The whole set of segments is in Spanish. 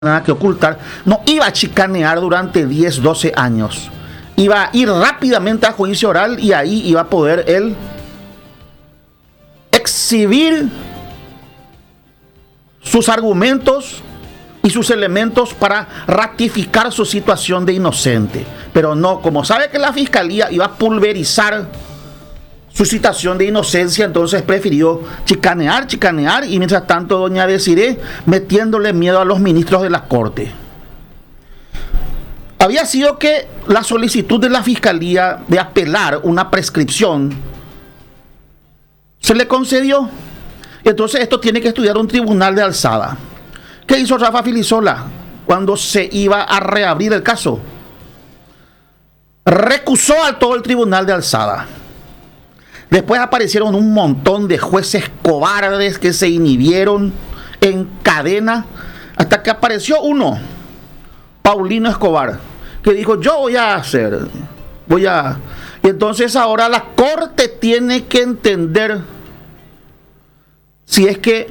nada que ocultar, no iba a chicanear durante 10, 12 años. Iba a ir rápidamente a juicio oral y ahí iba a poder él exhibir sus argumentos y sus elementos para ratificar su situación de inocente. Pero no, como sabe que la fiscalía iba a pulverizar su situación de inocencia, entonces prefirió chicanear, y mientras tanto doña Desiré metiéndole miedo a los ministros de la Corte. Había sido que la solicitud de la fiscalía de apelar una prescripción se le concedió. Entonces esto tiene que estudiar un tribunal de alzada. ¿Qué hizo Rafa Filisola cuando se iba a reabrir el caso? Recusó a todo el tribunal de alzada. Después aparecieron un montón de jueces cobardes que se inhibieron en cadena hasta que apareció uno, Paulino Escobar, que dijo: yo voy a hacer. Y entonces ahora la Corte tiene que entender si es que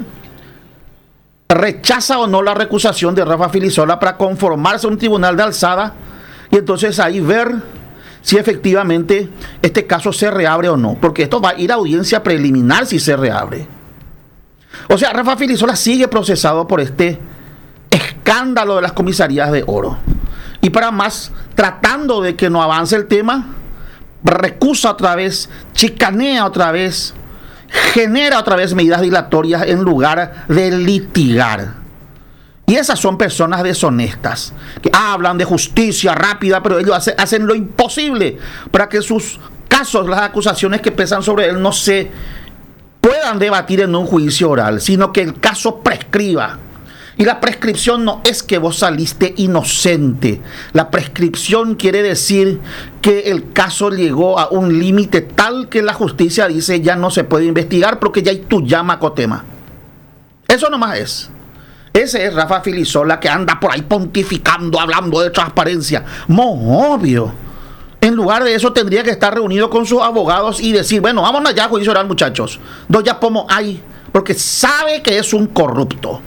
rechaza o no la recusación de Rafa Filisola para conformarse a un tribunal de alzada y entonces ahí ver si efectivamente este caso se reabre o no, porque esto va a ir a audiencia preliminar si se reabre. O sea, Rafa Filisola sigue procesado por este escándalo de las comisarías de oro. Y para más, tratando de que no avance el tema, recusa otra vez, chicanea otra vez, genera otra vez medidas dilatorias en lugar de litigar. Y esas son personas deshonestas, que hablan de justicia rápida, pero ellos hacen lo imposible para que sus casos, las acusaciones que pesan sobre él, no se puedan debatir en un juicio oral, sino que el caso prescriba. Y la prescripción no es que vos saliste inocente. La prescripción quiere decir que el caso llegó a un límite tal que la justicia dice ya no se puede investigar porque ya hay tu llama cotema. Eso nomás es. Ese es Rafa Filisola, que anda por ahí pontificando, hablando de transparencia. Obvio. En lugar de eso tendría que estar reunido con sus abogados y decir: bueno, vámonos allá a juicio oral, muchachos. No ya como hay, porque sabe que es un corrupto.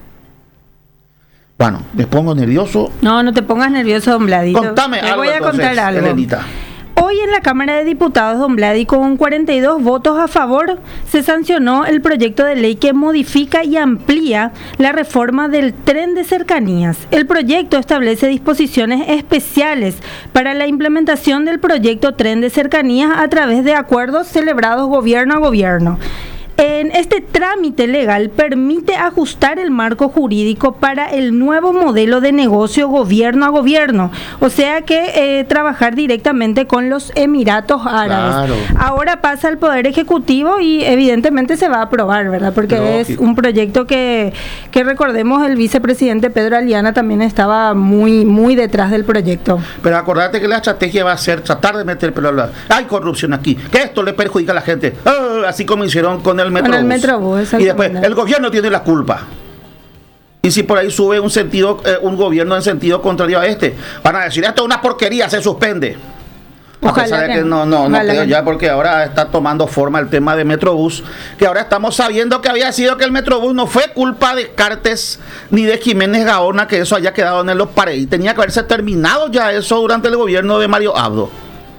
Bueno, me pongo nervioso. No te pongas nervioso, don Vladito. Contame algo. Te voy a contar algo. Elenita. Hoy en la Cámara de Diputados, don Vladi, con 42 votos a favor, se sancionó el proyecto de ley que modifica y amplía la reforma del tren de cercanías. El proyecto establece disposiciones especiales para la implementación del proyecto tren de cercanías a través de acuerdos celebrados gobierno a gobierno. En este trámite legal permite ajustar el marco jurídico para el nuevo modelo de negocio gobierno a gobierno, o sea que trabajar directamente con los Emiratos Árabes. Claro. Ahora pasa al Poder Ejecutivo y evidentemente se va a aprobar, ¿verdad? Porque es un proyecto que recordemos, el vicepresidente Pedro Aliana también estaba muy detrás del proyecto. Pero acordate que la estrategia va a ser tratar de meter hay corrupción aquí, que esto le perjudica a la gente, así como hicieron con el Metrobús. Y después el gobierno tiene la culpa. Y si por ahí sube un gobierno en sentido contrario a este, van a decir: esto es una porquería, se suspende. Ojalá, a pesar de que no creo ya, porque ahora está tomando forma el tema de Metrobús, que ahora estamos sabiendo que había sido que el Metrobús no fue culpa de Cartes ni de Jiménez Gaona, que eso haya quedado en los paredes. Tenía que haberse terminado ya eso durante el gobierno de Mario Abdo.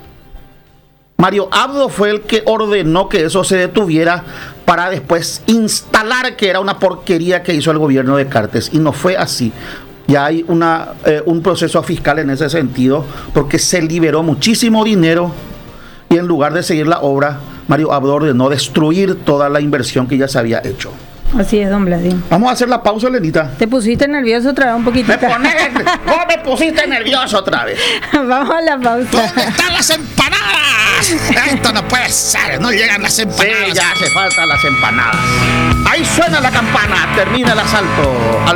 Mario Abdo fue el que ordenó que eso se detuviera para después instalar que era una porquería que hizo el gobierno de Cartes, y no fue así. Ya hay un proceso fiscal en ese sentido, porque se liberó muchísimo dinero y en lugar de seguir la obra, Mario Abdo ordenó destruir toda la inversión que ya se había hecho. Así es, don Vladimir. Vamos a hacer la pausa, Elenita. ¿Te pusiste nervioso otra vez un poquitito? Vos me pusiste nervioso otra vez. Vamos a la pausa. ¿Dónde están las empanadas? Esto no puede ser, no llegan las empanadas. Sí, ya hace falta las empanadas. Ahí suena la campana, termina el asalto al